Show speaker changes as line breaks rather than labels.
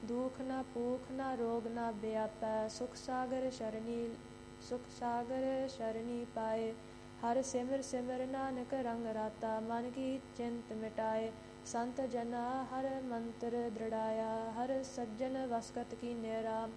दुख न पूख न रोग न व्यापै। सुख सागर शरणी पाए। हर सिमर सिमर नानक रंग राता। मन की चिंत मिटाए। संत जना हर मंत्र दृढ़ाया। हर सज्जन वसकत की नेरा।